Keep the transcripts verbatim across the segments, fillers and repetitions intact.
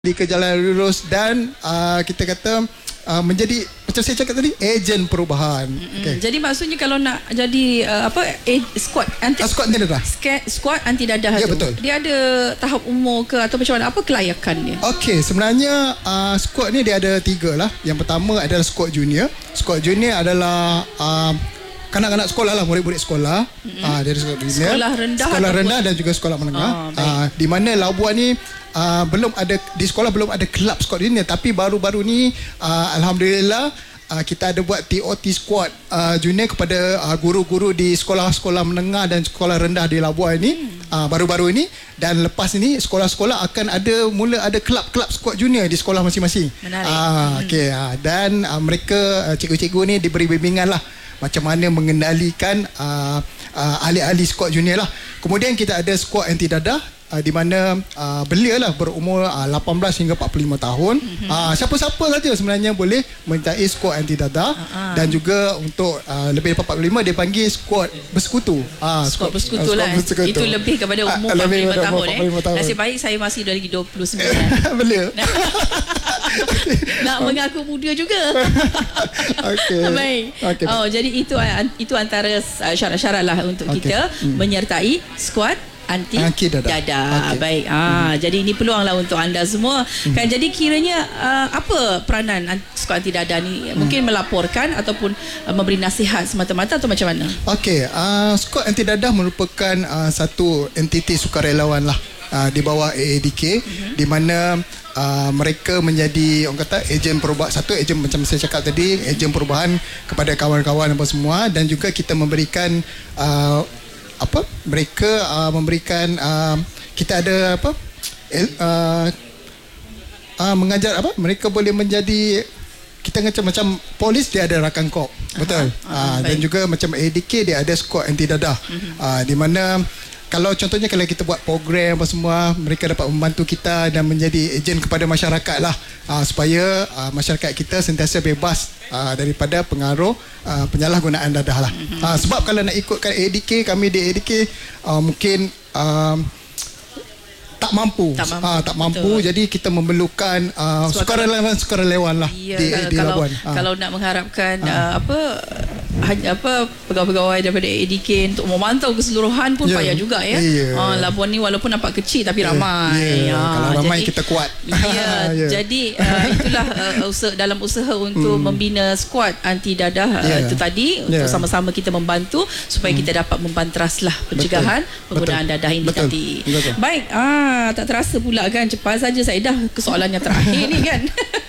di ke jalan lurus dan uh, kita kata uh, menjadi macam saya cakap tadi ejen perubahan. Mm-hmm. Okay. Jadi maksudnya kalau nak jadi uh, apa eh, squad anti uh, squad anti dadah. Squad anti dadah ya, tu. Betul. Dia ada tahap umur ke atau macam mana? Apa kelayakan dia? Okey, sebenarnya uh, squad ni dia ada tiga lah. Yang pertama adalah squad junior. Squad junior adalah uh, kanak-kanak sekolah lah, murid-murid sekolah. Mm-hmm. uh, Dari sekolah junior, sekolah rendah, sekolah rendah dan juga sekolah menengah. Oh, uh, di mana Labuan ni Uh, belum ada di sekolah belum ada kelab squad junior, tapi baru-baru ni uh, alhamdulillah uh, kita ada buat T O T squad uh, junior kepada uh, guru-guru di sekolah-sekolah menengah dan sekolah rendah di Labuan ini hmm. uh, baru-baru ini, dan lepas ini sekolah-sekolah akan ada mula ada kelab-kelab squad junior di sekolah masing-masing. Menarik. Uh, hmm. Okey, uh, dan uh, mereka uh, cikgu-cikgu ni diberi bimbingan lah macam mana mengendalikan uh, uh, ahli-ahli squad junior lah. Kemudian kita ada squad anti dadah. Uh, di mana uh, belia lah berumur uh, lapan belas hingga empat puluh lima tahun. Mm-hmm. Uh, siapa-siapa saja sebenarnya boleh menyertai skuad anti dadah. Uh-huh. Dan juga untuk uh, lebih daripada empat puluh lima dia panggil skuad bersekutu. Uh, skuad bersekutu uh, lah. Bersekutu. Itu lebih kepada umur uh, empat puluh lima tahun. Eh. tahun. Nasib baik saya masih lagi dua puluh sembilan. Belia. Nak mengaku muda juga. Okey. Baik. Okay. Oh, jadi itu itu antara syarat-syarat lah untuk okay. kita hmm. menyertai skuad anti dadah. dadah. Okay. Baik. Ah, mm-hmm. Jadi ini peluanglah untuk anda semua. Mm-hmm. Kan jadi kiranya uh, apa peranan skuad anti dadah ni? Mm. Mungkin melaporkan ataupun uh, memberi nasihat semata-mata atau macam mana? Okey, uh, skuad anti dadah merupakan uh, satu entiti sukarelawan lah uh, di bawah A A D K, mm-hmm. di mana Uh, mereka menjadi orang kata ejen perubahan, satu ejen macam saya cakap tadi, ejen perubahan kepada kawan-kawan apa semua, dan juga kita memberikan uh, apa mereka uh, memberikan uh, kita ada apa uh, uh, mengajar apa mereka boleh menjadi kita macam macam polis dia ada rakan kop, betul. Aha, aha, uh, dan juga macam A D K dia ada skuad anti dadah. Mm-hmm. uh, di mana kalau contohnya kalau kita buat program apa semua, mereka dapat membantu kita dan menjadi ejen kepada masyarakat lah, uh, supaya uh, masyarakat kita sentiasa bebas uh, daripada pengaruh uh, penyalahgunaan dadah lah. Mm-hmm. uh, sebab kalau nak ikutkan A D K, kami di A D K uh, mungkin uh, tak mampu, tak mampu, uh, tak mampu. Jadi kita memerlukan uh, sukarelawan sukarelawan lah ya, di, di kalau, Labuan. Kalau uh. nak mengharapkan uh. Uh, apa hanya apa pegawai-pegawai daripada A D K untuk memantau keseluruhan pun yeah. payah juga ya. Yeah. Uh, Labuan ni walaupun nampak kecil tapi ramai. Yeah. Uh, kalau ramai jadi, kita kuat. Yeah, yeah. Jadi uh, itulah uh, usaha, dalam usaha untuk hmm. membina skuad anti dadah uh, yeah. itu tadi untuk yeah. sama-sama kita membantu supaya hmm. kita dapat membanteraslah pencegahan Betul. penggunaan Betul. dadah ini Betul. nanti. Betul. Baik, ah tak terasa pula kan, cepat saja saya dah ke soalan yang terakhir ni kan.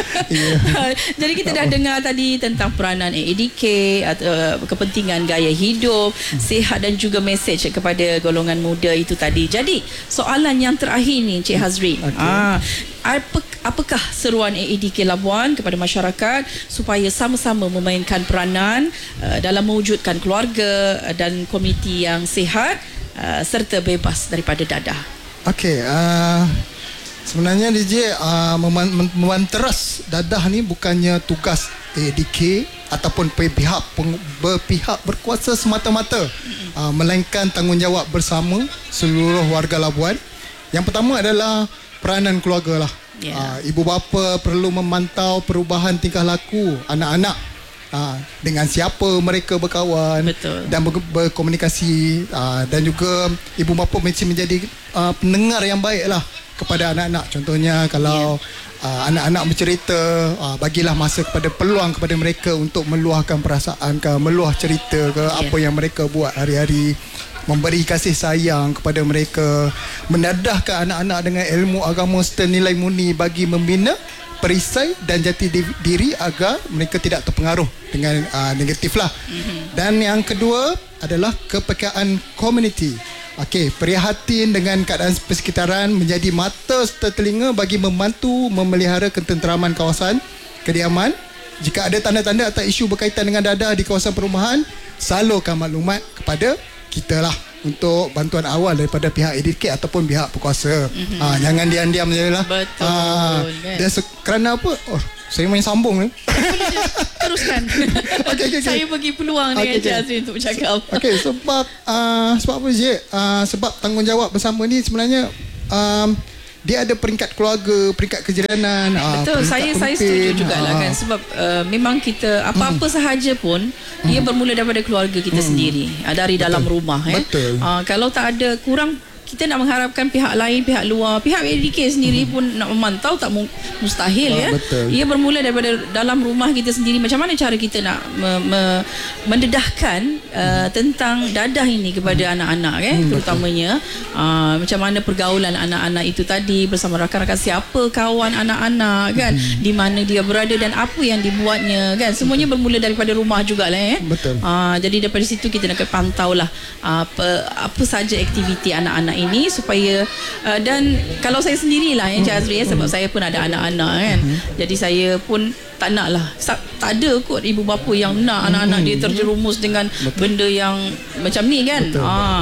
Yeah. Jadi kita dah dengar tadi tentang peranan A A D K atau kepentingan gaya hidup hmm. sihat dan juga mesej kepada golongan muda itu tadi. Jadi soalan yang terakhir ni Encik Hazrin, okay. ah, apa, apakah seruan A A D K Labuan kepada masyarakat supaya sama-sama memainkan peranan uh, dalam mewujudkan keluarga uh, dan komuniti yang sihat uh, serta bebas daripada dadah? Okey, uh, sebenarnya D J uh, memanteras dadah ni bukannya tugas A A D K ataupun pihak berpihak berkuasa semata-mata, uh, melainkan tanggungjawab bersama seluruh warga Labuan. Yang pertama adalah peranan keluarga lah. Yeah. Uh, ibu bapa perlu memantau perubahan tingkah laku anak-anak, uh, dengan siapa mereka berkawan. Betul. Dan ber- berkomunikasi, uh, dan juga ibu bapa mesti menjadi uh, pendengar yang baik lah kepada anak-anak. Contohnya kalau yeah. Uh, anak-anak bercerita, uh, bagilah masa kepada peluang kepada mereka untuk meluahkan perasaan ke, meluah cerita ke, yeah. apa yang mereka buat hari-hari, memberi kasih sayang kepada mereka, mendadahkan anak-anak dengan ilmu agama serta nilai murni bagi membina perisai dan jati diri agar mereka tidak terpengaruh dengan uh, negatif lah. Mm-hmm. Dan yang kedua adalah kepekaan komuniti. Okey, prihatin dengan keadaan persekitaran, menjadi mata serta telinga bagi membantu memelihara ketenteraman kawasan kediaman. Jika ada tanda-tanda atau isu berkaitan dengan dadah di kawasan perumahan, salurkan maklumat kepada kita lah untuk bantuan awal daripada pihak A D K ataupun pihak berkuasa. Mm-hmm. Ha, jangan diam-diam je lah. Betul. Ha, kan? Dan se- kerana apa? Oh, saya main sambung ni. Teruskan. Okay, okay, okay. Saya bagi peluang dengan Encik Hazrin untuk bercakap. Okey, sebab uh, sebab apa je? Uh, sebab tanggungjawab bersama ni sebenarnya um, dia ada peringkat keluarga, peringkat kejiranan. Betul, saya saya setuju jugalah kan, sebab uh, memang kita apa-apa hmm. sahaja pun hmm. ia bermula daripada keluarga kita hmm. sendiri, uh, dari Betul. dalam rumah ya. Betul. Uh, kalau tak ada, kurang kita nak mengharapkan pihak lain, pihak luar, pihak A D K sendiri hmm. pun nak memantau, tak mustahil ah, ya. Betul. Ia bermula daripada dalam rumah kita sendiri. Macam mana cara kita nak me, me, mendedahkan uh, tentang dadah ini kepada hmm. anak-anak ya, hmm, terutamanya uh, macam mana pergaulan anak-anak itu tadi bersama rakan-rakan, siapa kawan anak-anak kan, hmm. di mana dia berada dan apa yang dibuatnya kan. Semuanya bermula daripada rumah jugalah ya. Betul. Uh, jadi daripada situ kita nak pantaulah uh, apa apa saja aktiviti anak-anak ini supaya uh, dan kalau saya sendirilah ya Encik Azri ya, sebab saya pun ada anak-anak kan, jadi saya pun tak nak lah, tak ada kot ibu bapa yang nak anak-anak dia terjerumus dengan Betul. benda yang macam ni kan. Betul. Ha.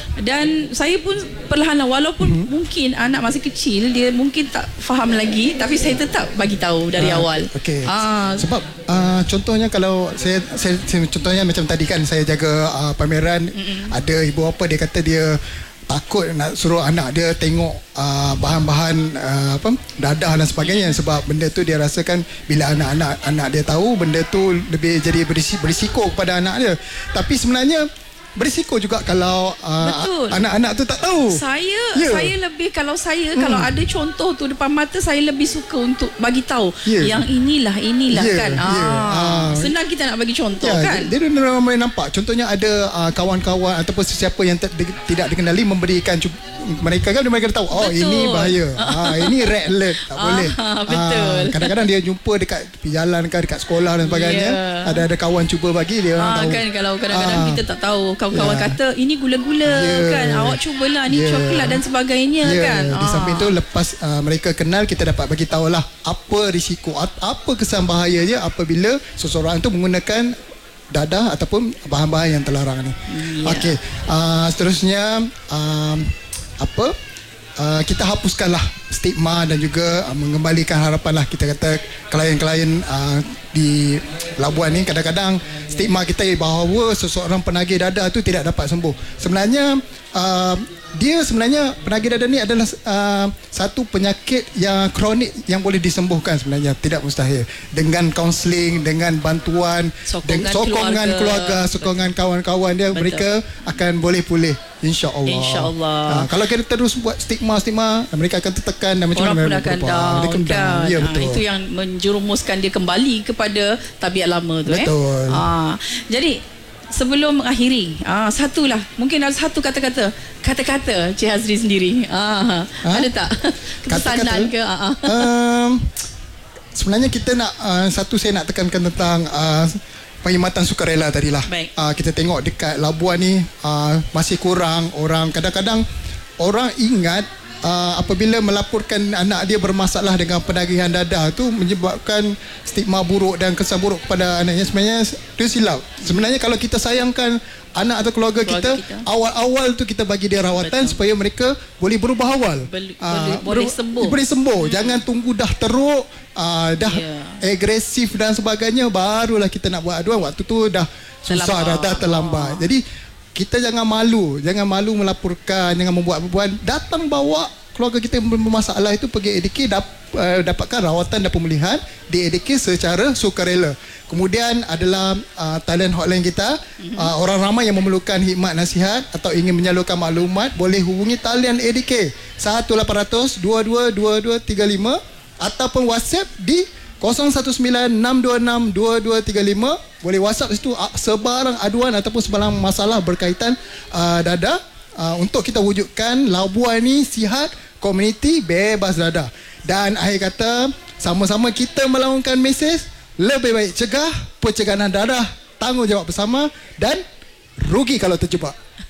Dan saya pun perlahan-lahan, walaupun hmm. mungkin anak masih kecil, dia mungkin tak faham lagi, tapi saya tetap bagi tahu dari ha. awal. Okay. Ha. Sebab uh, contohnya kalau saya, saya, saya contohnya macam tadi kan, saya jaga uh, pameran, Mm-mm. ada ibu bapa dia kata dia takut nak suruh anak dia tengok uh, bahan-bahan uh, apa dadah dan sebagainya, sebab benda tu dia rasakan bila anak-anak anak dia tahu, benda tu lebih jadi berisiko, berisiko kepada anak dia. Tapi sebenarnya berisiko juga kalau uh, anak-anak tu tak tahu. Saya yeah. saya lebih, kalau saya hmm. kalau ada contoh tu depan mata, saya lebih suka untuk bagi tahu yeah. yang inilah inilah yeah. kan. Yeah. Ah. Uh, senang kita nak bagi contoh yeah, kan. Dia, dia ramai nampak. Contohnya ada uh, kawan-kawan ataupun sesiapa yang ter, di, tidak dikenali memberikan mereka kan, mereka tahu oh betul. Ini bahaya. ah ini red alert, tak boleh. Ah, betul. Ah, kadang-kadang dia jumpa dekat jalan kan, dekat sekolah dan sebagainya. Yeah. Ada ada kawan cuba bagi dia orang ah, tahu. Kan kalau kadang-kadang ah. kita tak tahu, kawan-kawan yeah. kata ini gula-gula yeah. kan, awak cubalah ni yeah. coklat dan sebagainya yeah. kan. Di samping tu, lepas uh, mereka kenal, kita dapat bagi tahulah apa risiko, apa kesan bahayanya apabila seseorang tu menggunakan dadah ataupun bahan-bahan yang terlarang ni. Yeah. Okey, uh, seterusnya um, apa uh, kita hapuskanlah stigma dan juga uh, mengembalikan harapan lah. Kita kata klien-klien uh, di Labuan ni, kadang-kadang stigma kita bahawa seseorang penagih dadah tu tidak dapat sembuh. Sebenarnya uh, dia sebenarnya penagih dadah ni adalah uh, satu penyakit yang kronik yang boleh disembuhkan sebenarnya, tidak mustahil, dengan kaunseling, dengan bantuan, sokongan, sokongan keluarga, keluarga sokongan Betul. kawan-kawan dia. Betul. Mereka akan boleh pulih, insya-Allah. Insya-Allah. Ha, kalau kita terus buat stigma-stigma, mereka akan tertekan dan macam mana mereka akan down, down. Ya, betul. Ha, itu yang menjerumuskan dia kembali kepada tabiat lama tu. Betul. Eh. Ha, jadi sebelum mengakhiri, ah, satulah, mungkin ada satu kata-kata, kata-kata Cik Azri sendiri. Ah, ha? Ada tak kepesanan ke? Ah, um, sebenarnya kita nak uh, satu saya nak tekankan tentang uh, perkhidmatan sukarela tadilah. Uh, kita tengok dekat Labuan ni uh, masih kurang orang. Kadang-kadang orang ingat Uh, apabila melaporkan anak dia bermasalah dengan penagihan dadah tu menyebabkan stigma buruk dan kesan buruk kepada anaknya. Sebenarnya itu silap. Sebenarnya kalau kita sayangkan anak atau keluarga, keluarga kita, kita awal-awal tu kita bagi dia rawatan. Betul. Supaya mereka boleh berubah awal. Bel- uh, boleh, boleh sembuh. Boleh sembuh. Hmm. Jangan tunggu dah teruk, uh, dah yeah. agresif dan sebagainya, barulah kita nak buat aduan. Waktu tu dah susah, dah, dah terlambat. Oh. Jadi kita jangan malu, jangan malu melaporkan, jangan membuat beban. Datang bawa keluarga kita yang bermasalah itu pergi A D K, dap, uh, dapatkan rawatan dan pemulihan di A D K secara sukarela. Kemudian adalah uh, talian hotline kita. Uh, orang ramai yang memerlukan khidmat nasihat atau ingin menyalurkan maklumat, boleh hubungi talian A D K satu lapan kosong kosong dua dua dua dua tiga lima ataupun WhatsApp di kosong satu sembilan enam dua enam dua dua tiga lima. Boleh WhatsApp situ sebarang aduan ataupun sebarang masalah berkaitan uh, dadah, uh, untuk kita wujudkan Labuan ni sihat, komuniti bebas dadah. Dan akhir kata, sama-sama kita melaungkan mesej lebih baik cegah, pencegahan dadah, tanggungjawab bersama dan rugi kalau terjebak.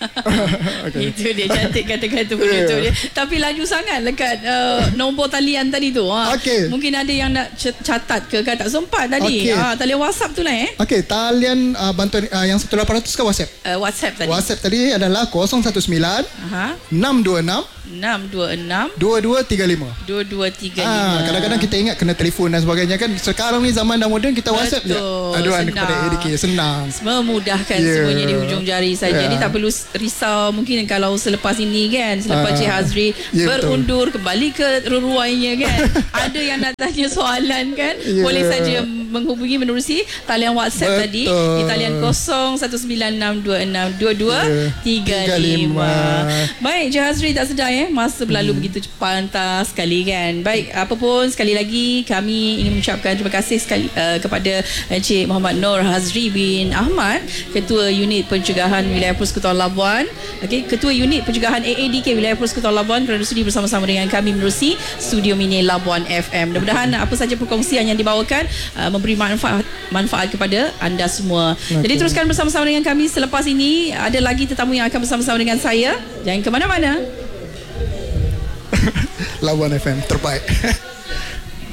Okay. Itu dia, cantik kata-kata penutup dia. Tapi laju sangat dekat uh, nombor talian tadi tu. Ha. Okay. Mungkin ada yang nak catat ke kan, tak sempat tadi. Okay. Ha, talian WhatsApp tu lah eh. Okey, talian uh, bantuan uh, yang satu lapan kosong kosong ke WhatsApp? Uh, WhatsApp tadi. WhatsApp tadi adalah kosong satu sembilan enam dua enam enam dua enam dua dua tiga lima. dua dua tiga lima. Ah, kadang-kadang kita ingat kena telefon dan sebagainya kan. Sekarang ni zaman dah moden, kita WhatsApp je. Aduan kepada A D K, senang. Memudahkan yeah. semuanya di hujung jari saja. Yeah. Jadi tak perlu risau mungkin kalau selepas ini kan, selepas uh, Cik Hazri yeah, berundur betul. kembali ke ruruainya kan. Ada yang nak tanya soalan kan, yeah. boleh saja menghubungi menerusi talian WhatsApp betul. tadi di talian kosong satu sembilan enam dua enam dua dua tiga lima. Baik, Cik Hazri, tak sedar eh masa berlalu hmm. begitu cepat sekali kan. Baik, apapun sekali lagi kami ingin mengucapkan terima kasih sekali uh, kepada Encik Muhammad Nur Hazri bin Ahmad, Ketua Unit Pencegahan Wilayah Persekutuan Labuan, okey, Ketua Unit Pencegahan A A D K Wilayah Persekutuan Labuan, kerana sudi bersama-sama dengan kami menerusi Studio Mini Labuan F M. Mudah-mudahan apa saja perkongsian yang dibawakan uh, memberi manfaat manfaat kepada anda semua. Okay. Jadi teruskan bersama-sama dengan kami. Selepas ini ada lagi tetamu yang akan bersama-sama dengan saya. Jangan ke mana-mana. Labuan F M terbaik.